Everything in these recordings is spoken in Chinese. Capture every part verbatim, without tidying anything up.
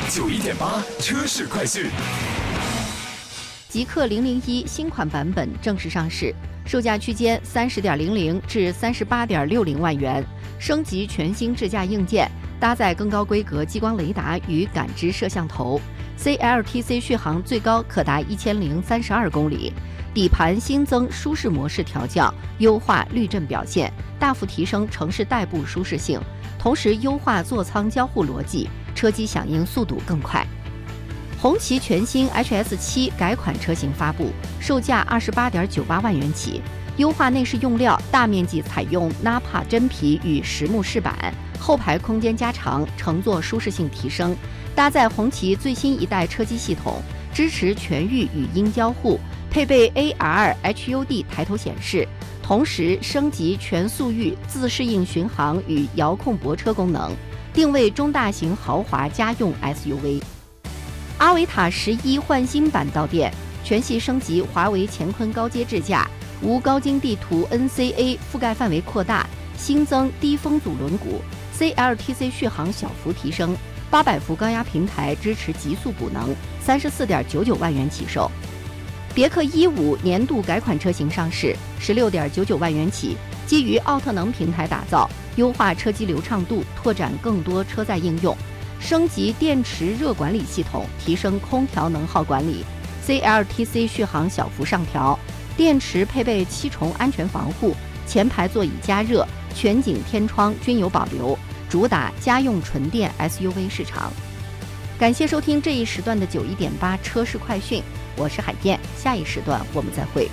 九一点八车市快讯。 极氪零零一新款版本正式上市，售价区间三十点零零至三十八点六零万元，升级全新智驾硬件，搭载更高规格激光雷达与感知摄像头 ，C L T C 续航最高可达一千零三十二公里。底盘新增舒适模式调教，优化滤震表现，大幅提升城市代步舒适性，同时优化座舱交互逻辑，车机响应速度更快。红旗全新 H S 七改款车型发布，售价二十八点九八万元起，优化内饰用料，大面积采用 Nappa 真皮与实木饰板，后排空间加长，乘坐舒适性提升，搭载红旗最新一代车机系统，支持全域语音交互，配备 A R H U D 抬头显示，同时升级全速域自适应巡航与遥控泊车功能，定位中大型豪华家用 S U V。阿维塔十一换新版到店，全系升级华为乾坤高阶智驾，无高精地图 N C A 覆盖范围扩大，新增低风阻轮毂 ，C L T C 续航小幅提升，八百伏高压平台支持极速补能，三十四点九九万元起售。别克一五年度改款车型上市，十六点九九万元起，基于奥特能平台打造，优化车机流畅度，拓展更多车载应用。升级电池热管理系统，提升空调能耗管理 ，C L T C 续航小幅上调，电池配备七重安全防护，前排座椅加热，全景天窗均有保留，主打家用纯电 S U V 市场。感谢收听这一时段的九一点八车市快讯，我是海燕，下一时段我们再会。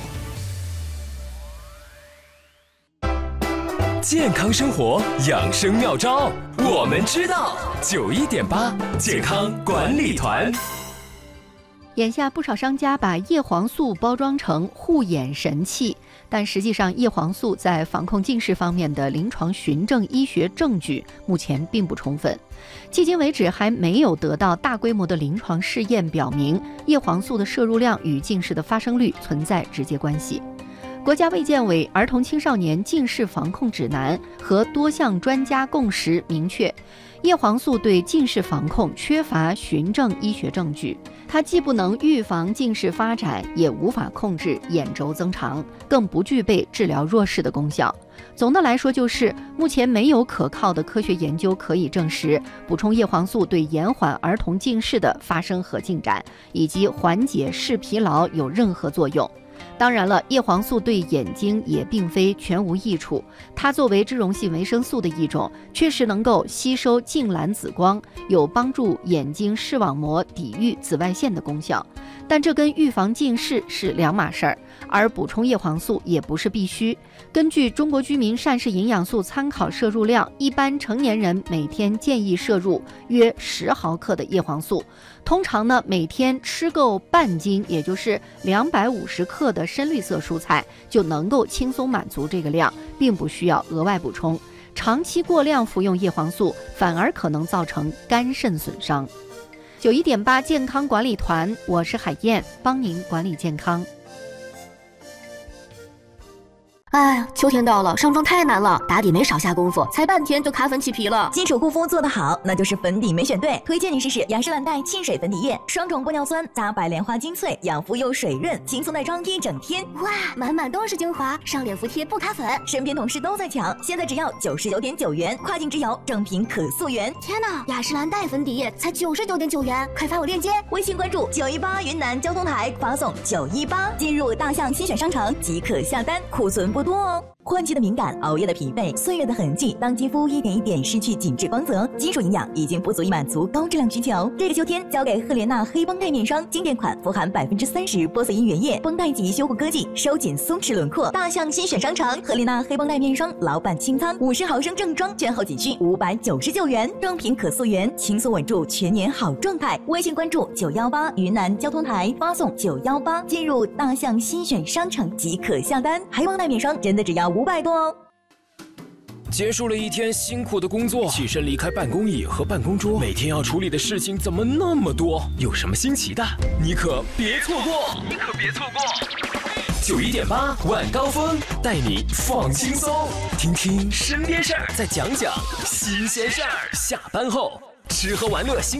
健康生活养生妙招，我们知道。九一点八健康管理团。 眼下不少商家把叶黄素包装成护眼神器，但实际上叶黄素在防控近视方面的临床循证医学证据目前并不充分，迄今为止还没有得到大规模的临床试验表明叶黄素的摄入量与近视的发生率存在直接关系。国家卫健委儿童青少年近视防控指南和多项专家共识明确，叶黄素对近视防控缺乏循证医学证据，它既不能预防近视发展，也无法控制眼轴增长，更不具备治疗弱视的功效。总的来说，就是目前没有可靠的科学研究可以证实补充叶黄素对延缓儿童近视的发生和进展，以及缓解视疲劳有任何作用。当然了，叶黄素对眼睛也并非全无益处，它作为脂溶性维生素的一种，确实能够吸收近蓝紫光，有帮助眼睛视网膜抵御紫外线的功效。但这跟预防近视是两码事儿，而补充叶黄素也不是必须。根据中国居民膳食营养素参考摄入量，一般成年人每天建议摄入约十毫克的叶黄素，通常呢每天吃够半斤，也就是两百五十克的深绿色蔬菜，就能够轻松满足这个量，并不需要额外补充。长期过量服用叶黄素，反而可能造成肝肾损伤。九一点八健康管理团，我是海燕，帮您管理健康。 哎呀，秋天到了，上妆太难了，打底没少下功夫，才半天就卡粉起皮了。 基础护肤做得好，那就是粉底没选对。推荐你试试雅诗兰黛沁水粉底液，双种玻尿酸加白莲花精粹，养肤又水润，轻松带妆一整天。 哇，满满都是精华，上脸服帖不卡粉。 身边同事都在抢，现在只要九十九点九元，跨境直邮，正品可溯源。 天哪，雅诗兰黛粉底液才九十九点九元，快发我链接！ 微信关注九一八云南交通台，发送九一八，进入大象新选商城即可下单，库存不多哦。换季的敏感，熬夜的疲惫，岁月的痕迹，当肌肤一点一点失去紧致光泽，基础营养已经不足以满足高质量需求。这个秋天交给赫莲娜黑绷带面霜，经典款，富含百分之三十玻色因原液，绷带级修护科技，收紧松弛轮廓。大象新选商城赫莲娜黑绷带面霜，老板清仓，五十毫升正装，券后仅需五百九十九元，正品可溯源，轻松稳住全年好状态。微信关注九幺八云南交通台，发送九幺八，进入大象新选商城即可下单。黑绷带面霜真的只要五百多哦。 结束了一天辛苦的工作，起身离开办公椅和办公桌，每天要处理的事情怎么那么多？有什么新奇的，你可别错过！你可别错过！九一点八晚高峰带你放轻松，听听身边事儿，再讲讲新鲜事儿。下班后吃喝玩乐新。